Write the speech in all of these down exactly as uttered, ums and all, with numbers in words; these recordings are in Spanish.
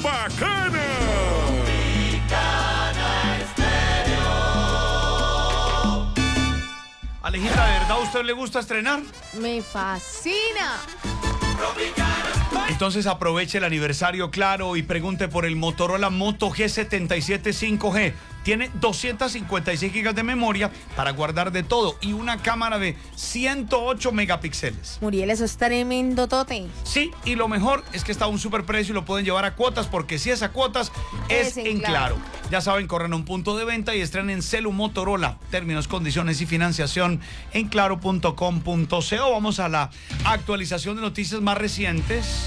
bacana. Alejita, ¿de verdad a usted le gusta estrenar? Me fascina. Entonces aproveche el aniversario Claro y pregunte por el Motorola Moto G setenta y siete cinco G. Tiene doscientas cincuenta y seis gigas de memoria para guardar de todo y una cámara de ciento ocho megapíxeles. Muriel, eso es tremendo tote. Sí, y lo mejor es que está a un super precio y lo pueden llevar a cuotas, porque si es a cuotas es, Es en en Claro. Claro. Ya saben, corren a un punto de venta y estrenen Celu Motorola. Términos, condiciones y financiación en claro punto com punto co. Vamos a la actualización de noticias más recientes.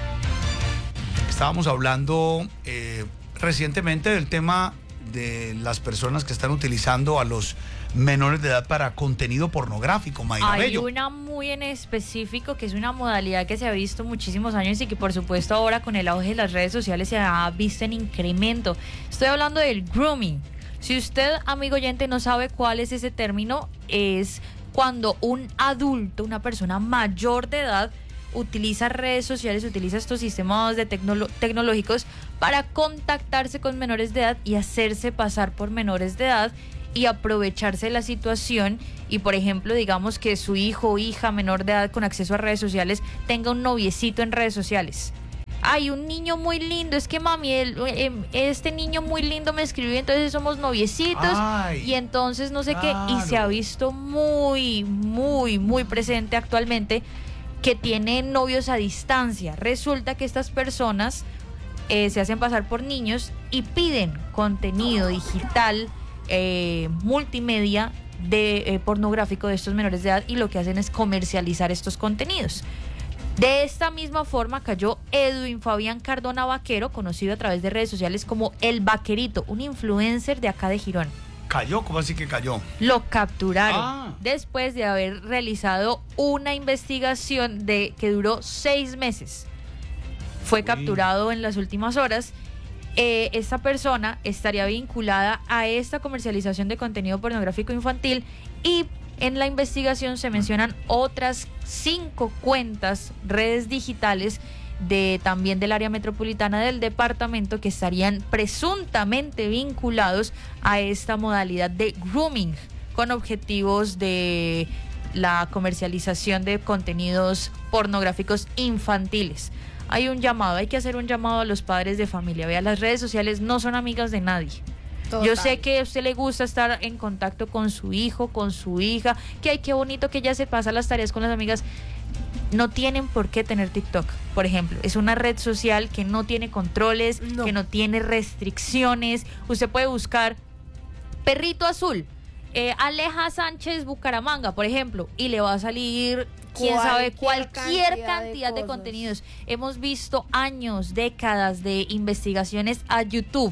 Estábamos hablando eh, recientemente del tema de las personas que están utilizando a los menores de edad para contenido pornográfico, Mayra Hay Bello. una muy en específico que es una modalidad que se ha visto muchísimos años y que por supuesto ahora con el auge de las redes sociales se ha visto en incremento. Estoy hablando del grooming. Si usted, amigo oyente, no sabe cuál es ese término, es cuando un adulto, una persona mayor de edad, utiliza redes sociales, utiliza estos sistemas de tecnolo- tecnológicos para contactarse con menores de edad y hacerse pasar por menores de edad y aprovecharse de la situación y, por ejemplo, digamos que su hijo o hija menor de edad con acceso a redes sociales tenga un noviecito en redes sociales. Ay, un niño muy lindo, es que mami, el, eh, este niño muy lindo me escribió, entonces somos noviecitos. Ay, y entonces no sé claro. qué, y se ha visto muy, muy, muy presente actualmente que tienen novios a distancia. Resulta que estas personas eh, se hacen pasar por niños y piden contenido digital, eh, multimedia, de eh, pornográfico de estos menores de edad, y lo que hacen es comercializar estos contenidos. De esta misma forma cayó Edwin Fabián Cardona Vaquero, conocido a través de redes sociales como El Vaquerito, un influencer de acá de Girón. ¿Cayó? ¿Cómo así que cayó? Lo capturaron Ah. después de haber realizado una investigación de que duró seis meses. Fue Uy. capturado en las últimas horas. Eh, esta persona estaría vinculada a esta comercialización de contenido pornográfico infantil, y en la investigación se mencionan otras cinco cuentas, redes digitales de también del área metropolitana del departamento, que estarían presuntamente vinculados a esta modalidad de grooming con objetivos de la comercialización de contenidos pornográficos infantiles. Hay un llamado, hay que hacer un llamado a los padres de familia. Vea, las redes sociales no son amigas de nadie. Total. Yo sé que a usted le gusta estar en contacto con su hijo, con su hija, que ay, qué bonito que ella se pasa las tareas con las amigas. No tienen por qué tener TikTok, por ejemplo. Es una red social que no tiene controles, No. que no tiene restricciones. Usted puede buscar perrito azul, eh, Aleja Sánchez Bucaramanga, por ejemplo, y le va a salir, quién sabe, Cualquier cualquier cantidad cantidad de de, cosas. contenidos. Hemos visto años, décadas de investigaciones a YouTube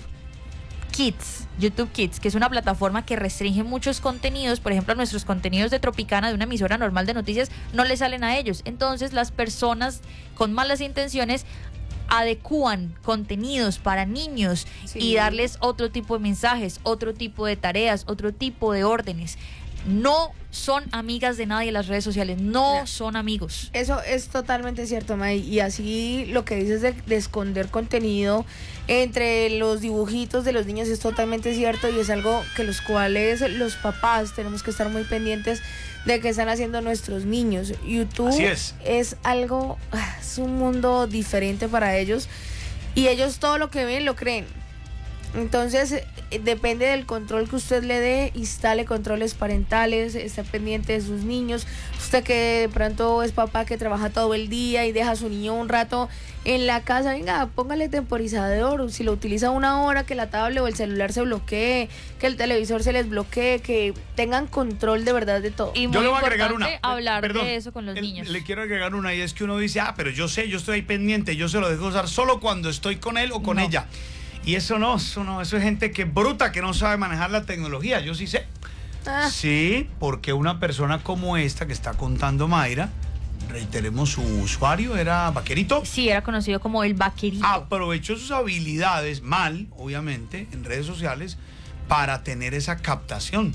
Kids, YouTube Kids, que es una plataforma que restringe muchos contenidos. Por ejemplo, nuestros contenidos de Tropicana, de una emisora normal de noticias, no le salen a ellos. Entonces las personas con malas intenciones adecúan contenidos para niños, Sí. y darles otro tipo de mensajes, otro tipo de tareas, otro tipo de órdenes. No son amigas de nadie las redes sociales, no Mira, son amigos. Eso es totalmente cierto, May. Y así lo que dices de, de esconder contenido entre los dibujitos de los niños es totalmente cierto, y es algo que los cuales los papás tenemos que estar muy pendientes de qué están haciendo nuestros niños. YouTube Así es. es algo, es un mundo diferente para ellos, y ellos todo lo que ven lo creen. Entonces, eh, depende del control que usted le dé, instale controles parentales, esté pendiente de sus niños. Usted que de pronto es papá que trabaja todo el día y deja a su niño un rato en la casa, venga, póngale temporizador. Si lo utiliza una hora, que la tablet o el celular se bloquee, que el televisor se les bloquee, que tengan control de verdad de todo. Y Yo muy le voy a agregar importante una. hablar Perdón, de eso con los el- niños. Le quiero agregar una, y es que uno dice, ah, pero yo sé, yo estoy ahí pendiente, yo se lo dejo usar solo cuando estoy con él o con No. ella. Y eso no, eso no, eso es gente que bruta, que no sabe manejar la tecnología. Yo sí sé. Ah, Sí, porque una persona como esta que está contando Mayra, reiteremos su usuario, era Vaquerito, Sí, era conocido como El Vaquerito. aprovechó sus habilidades mal, obviamente, en redes sociales para tener esa captación.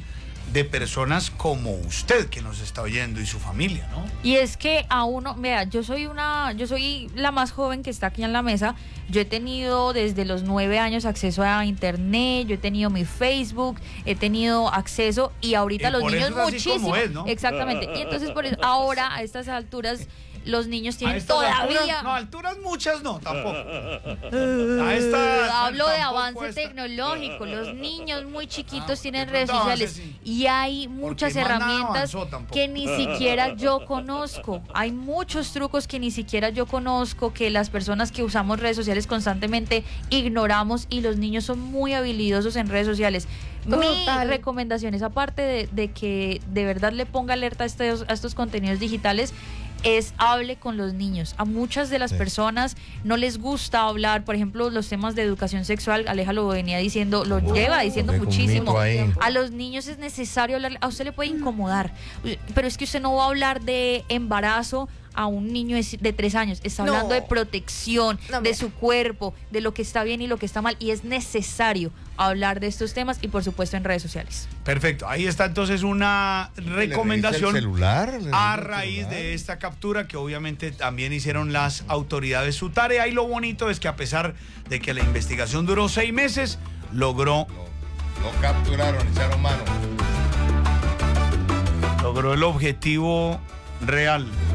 de personas como usted que nos está oyendo y su familia, ¿no? Y es que a uno, vea, yo soy una, yo soy la más joven que está aquí en la mesa. Yo he tenido desde los nueve años acceso a internet, yo he tenido mi Facebook, he tenido acceso y ahorita Y los por niños eso es así muchísimo. como es, ¿no? Exactamente. Y entonces por eso, ahora a estas alturas los niños A tienen estas todavía. alturas, no, alturas muchas no, tampoco. A esta, Hablo de tampoco avance esta- tecnológico. Los niños muy chiquitos Ah, tienen de redes pronto avance, sociales sí. y hay muchas más nada herramientas avanzó tampoco. que ni siquiera yo conozco. Hay muchos trucos que ni siquiera yo conozco, que las personas que usamos redes sociales constantemente ignoramos y los niños son muy habilidosos en redes sociales. Mi Total. recomendación es, aparte de, de que de verdad le ponga alerta a estos, a estos contenidos digitales, es hable con los niños. A muchas de las Sí. personas no les gusta hablar, por ejemplo, los temas de educación sexual. Aleja lo venía diciendo, lo lleva diciendo Porque con un muchísimo. mito ahí. A los niños es necesario hablar, a usted le puede incomodar, pero es que usted no va a hablar de embarazo a un niño de, de tres años, está No. hablando de protección, No, de mira. su cuerpo, de lo que está bien y lo que está mal, y es necesario hablar de estos temas y por supuesto en redes sociales. Perfecto, ahí está entonces una recomendación ¿Le revisa el celular? ¿Le revisa a el raíz celular? de esta captura que obviamente también hicieron las autoridades su tarea, y lo bonito es que a pesar de que la investigación duró seis meses, logró, Lo, lo capturaron, echaron mano. logró el objetivo real.